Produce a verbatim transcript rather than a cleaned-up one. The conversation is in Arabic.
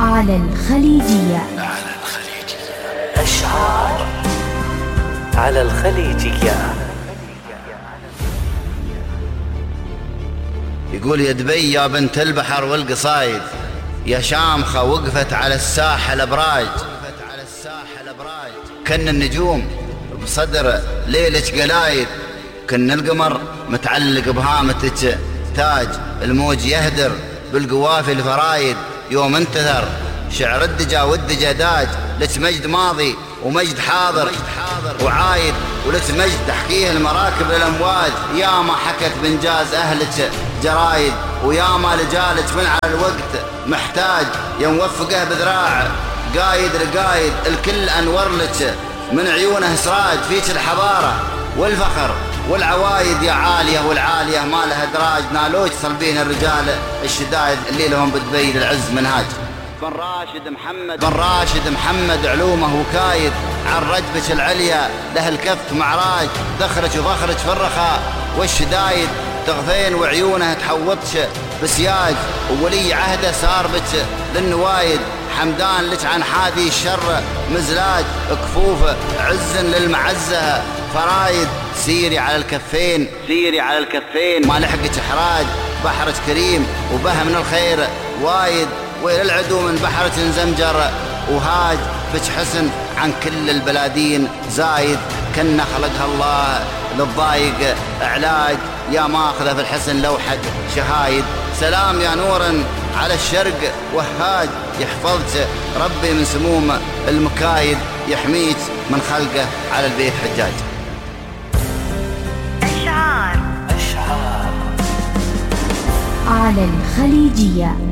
على الخليجية. على الخليجية أشعار على الخليجية. يقول يا دبي يا بنت البحر والقصايد، يا شامخة وقفت على الساحل أبراج، كن النجوم بصدر ليلك قلايد، كن القمر متعلق بهامتك تاج، الموج يهدر بالقوافي الفرايد، يوم انتثر شعر الدجا والدجا داج، لك مجد ماضي ومجد حاضر وعايد، ولك مجد تحكيه المراكب للأمواج، يا ما حكت بإنجاز أهلك جرايد، ويا ما لجالك من على الوقت محتاج، يا موفقه بذراع قايد لقايد، الكل أنور لك من عيونه سراج، فيك الحضارة والفخر والعوايد، يا عالية والعالية ما لها دراج، نالوج صلبين الرجال الشدايد اللي لهم بدبي للعز منهاج. بن راشد محمد بن راشد محمد علومه وكايد، عن رجبك العليا له الكف معراج، ذخرك وفخرك في الرخاء والشدايد، تغفين وعيونه تحوطش بسياج، وولي عهده صار بك للنوايد، حمدان لك عن حادي الشر مزلاج، كفوفه عز للمعزه فرايد، سيري على الكفين سيري على الكفين ما لحقك احراج، بحرك كريم وبه من الخير وايد، ويل العدو من بحرك زمجر وهاج، بك حسن عن كل البلادين زايد، كنا خلقها الله للضايق علاج، يا ماخذه في الحسن لوحة شهايد، سلام يا نورا على الشرق وهاج، يحفظك ربي من سموم المكايد، يحميك من خلقه على البيت حجاج. أشعار أشعار على الخليجية.